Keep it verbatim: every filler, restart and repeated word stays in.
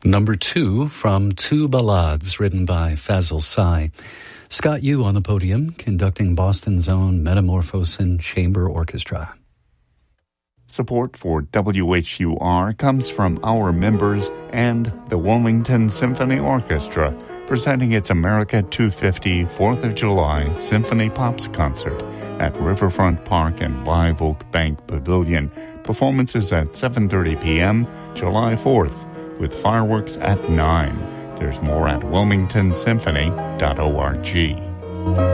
Number two from Two Ballades, written by Fazil Say. Scott Yu on the podium, conducting Boston's own Metamorphosin Chamber Orchestra. Support for W H U R comes from our members and the Wilmington Symphony Orchestra, presenting its America two fifty fourth of July Symphony Pops concert at Riverfront Park and Live Oak Bank Pavilion. Performances at seven thirty p.m. July fourth, with fireworks at nine. There's more at wilmington symphony dot org.